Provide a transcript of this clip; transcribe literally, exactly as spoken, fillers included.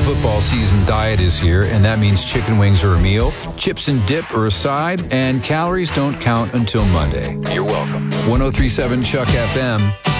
football season diet is here, and that means chicken wings are a meal, chips and dip are a side, and calories don't count until Monday. You're welcome. ten thirty-seven Chuck F M.